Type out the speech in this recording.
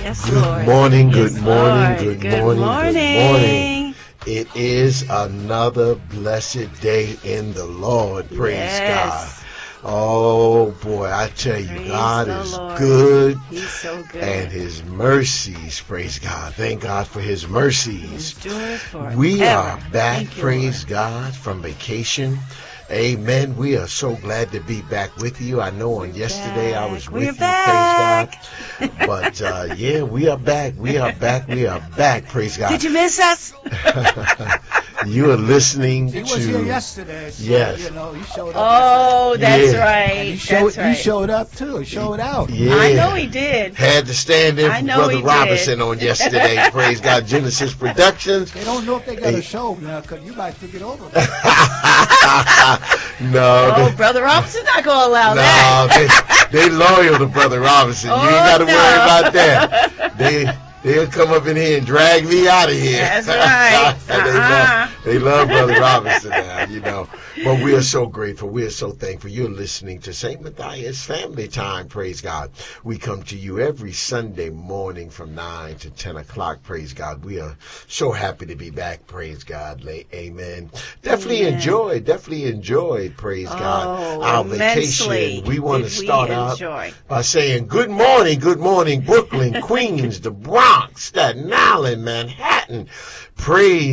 Yes, Good Lord. morning, Yes, good morning, Lord. good Good morning, good morning. morning. It is another blessed day in the Lord. Praise God. Yes. Oh boy, I tell you, Praise God the is Lord. good He's so good. and his mercies, praise God. Thank God for his mercies. Endures forever. We are back, Thank you, praise Lord. God, from vacation. Amen. We are so glad to be back with you. I know on yesterday I was with We're you, praise God. back. But yeah, we are back. We are back. We are back, praise God. Did you miss us? You are listening He to... was here yesterday, so, Yes. you know, he showed up Oh, that's Yeah. right. yesterday. And That's right. he showed up, too. He showed out. Yeah. I know he did. Had to stand in I for know Brother he did. Robinson on yesterday, praise God, Genesis Productions. They don't know if they got a show now, because you might forget over. No. Oh, Brother Robinson's not going to allow that. No, they loyal to Brother Robinson. You ain't got to worry about that. They'll come up in here and drag me out of here. That's right. They love Brother Robinson now, you know. But we are so grateful. We are so thankful. You're listening to St. Matthias Family Time, praise God. We come to you every Sunday morning from 9 to 10 o'clock, praise God. We are so happy to be back, praise God. Amen. Definitely enjoy, praise God, our vacation. We want to start out by saying good morning, Brooklyn, Queens, the Bronx, Staten Island, Manhattan. Praise